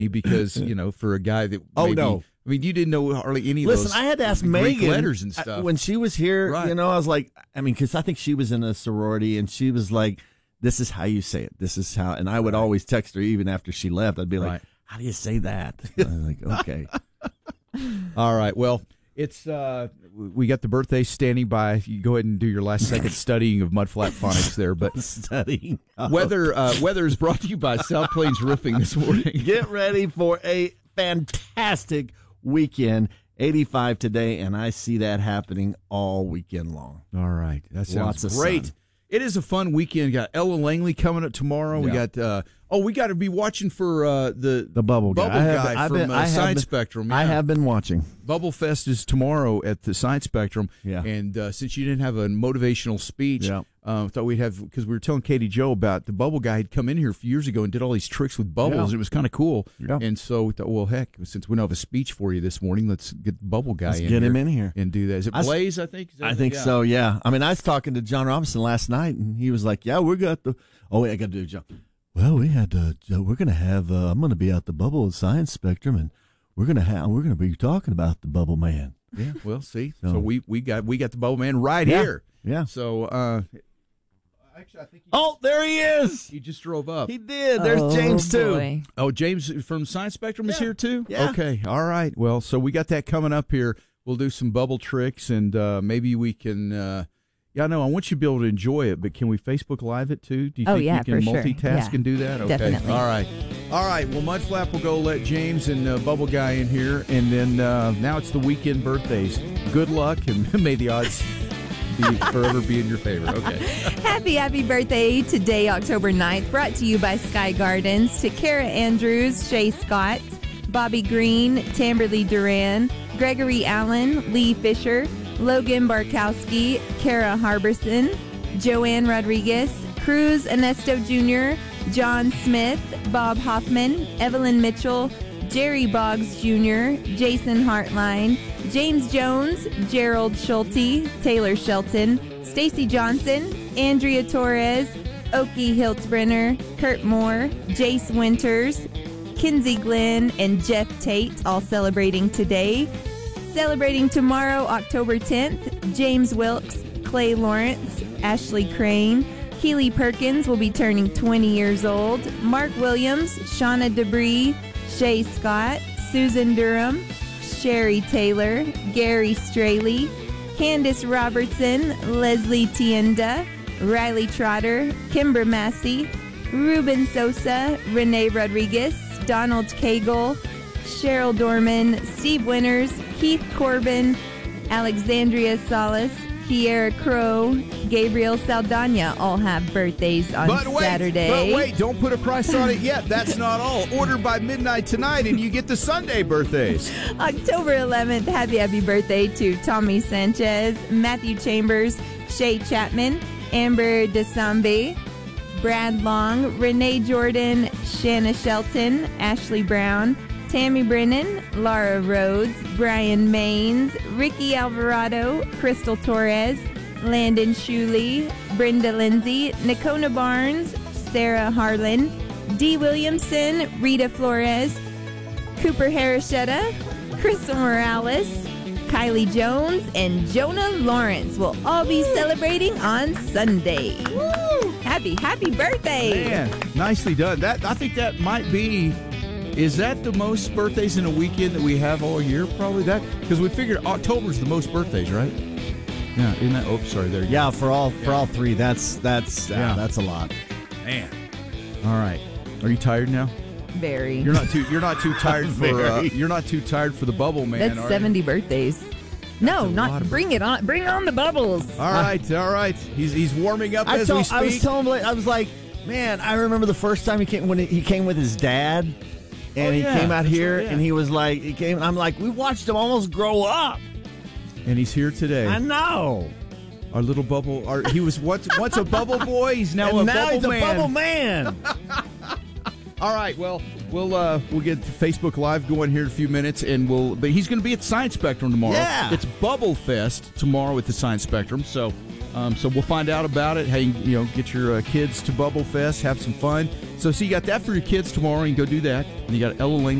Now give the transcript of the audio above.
because for a guy that no. I mean, you didn't know hardly any of Listen, those. I had to ask Greek Megan letters and stuff when she was here. Right. I was like, because I think she was in a sorority, and she was like, "This is how you say it. This is how." And I would always text her even after she left. I'd be like, "How do you say that?" I was like, "Okay." All right. Well, it's we got the birthday standing by. You go ahead and do your last second studying of Mudflat phonics there. But studying weather is brought to you by South Plains Roofing this morning. Get ready for a fantastic weekend. 85 today, and I see that happening all weekend long. All right. That sounds Lots of great. sun. It is a fun weekend. We got Ella Langley coming up tomorrow. We got we got to be watching for the Bubble Guy from Science Spectrum. Yeah. I have been watching. Bubble Fest is tomorrow at the Science Spectrum. Yeah. And since you didn't have a motivational speech, Yeah. thought we'd have, because we were telling Katie Jo about the Bubble Guy had come in here a few years ago and did all these tricks with bubbles. Yeah. It was kind of cool. Yeah. And so we thought, well, heck, since we don't have a speech for you this morning, let's get the Bubble Guy Let's get him in here and do that. Is it Blaze, I think? I think so, yeah. I mean, I was talking to John Robinson last night, and he was like, yeah, we got the... Oh, wait, I got to do John. Well, we had we're going to have... I'm going to be at the Bubble Science Spectrum, and we're going to be talking about the Bubble Man. Yeah, well, see. So we got the Bubble Man right here. Yeah. So, actually, I think there he is. He just drove up. He did. There's James, too. Boy. Oh, James from Science Spectrum is here, too? Yeah. Okay, all right. Well, so we got that coming up here. We'll do some bubble tricks, and maybe we can... I want you to be able to enjoy it, but can we Facebook Live it, too? Do you think you can for sure. multitask Yeah, and do that? Okay. definitely. All right. Well, Mudflap will go let James and Bubble Guy in here, and then now it's the weekend birthdays. Good luck, and may the odds forever be in your favor. Okay. Happy birthday today, October 9th. Brought to you by Sky Gardens. To Kara Andrews, Shay Scott, Bobby Green, Tamberly Duran, Gregory Allen, Lee Fisher, Logan Barkowski, Kara Harbison, Joanne Rodriguez, Cruz Ernesto Jr., John Smith, Bob Hoffman, Evelyn Mitchell, Jerry Boggs Jr., Jason Hartline, James Jones, Gerald Schulte, Taylor Shelton, Stacy Johnson, Andrea Torres, Oki Hiltzbrenner, Kurt Moore, Jace Winters, Kinsey Glenn, and Jeff Tate, all celebrating today. Celebrating tomorrow, October 10th, James Wilkes, Clay Lawrence, Ashley Crane, Keely Perkins will be turning 20 years old, Mark Williams, Shauna Debris, Shay Scott, Susan Durham, Sherry Taylor, Gary Straley, Candace Robertson, Leslie Tienda, Riley Trotter, Kimber Massey, Ruben Sosa, Renee Rodriguez, Donald Cagle, Cheryl Dorman, Steve Winters, Keith Corbin, Alexandria Salas, Kiera Crow, Gabriel Saldana all have birthdays on Saturday. But wait, don't put a price on it yet. That's not all. Order by midnight tonight and you get the Sunday birthdays. October 11th, happy birthday to Tommy Sanchez, Matthew Chambers, Shay Chapman, Amber DeSambe, Brad Long, Renee Jordan, Shanna Shelton, Ashley Brown, Tammy Brennan, Laura Rhodes, Brian Maines, Ricky Alvarado, Crystal Torres, Landon Shuley, Brenda Lindsay, Nakona Barnes, Sarah Harlan, Dee Williamson, Rita Flores, Cooper Harishetta, Crystal Morales, Kylie Jones, and Jonah Lawrence will all be celebrating on Sunday. Woo! Happy birthday! Man, nicely done. I think that might be... Is that the most birthdays in a weekend that we have all year? Probably that, because we figured October's the most birthdays, right? Yeah, isn't that? Oh, sorry, there you go. Yeah, for all three, that's a lot. Man. All right. Are you tired now? Very. You're not too tired for you're not too tired for the Bubble Man. That's 70 birthdays. No, not bring it on. Bring on the bubbles. All right. He's warming up as we speak. I was telling him, I was like, man, I remember the first time he came with his dad. And he came out here, and he was like, and I'm like, we watched him almost grow up. And he's here today. I know. Our little bubble, he was once a bubble boy. He's now a bubble man. All right, well, we'll get Facebook Live going here in a few minutes, and but he's going to be at Science Spectrum tomorrow. Yeah. It's Bubble Fest tomorrow at the Science Spectrum, so So we'll find out about it. Hey, get your kids to Bubble Fest, have some fun. So you got that for your kids tomorrow. You can go do that. And you got Ella Lane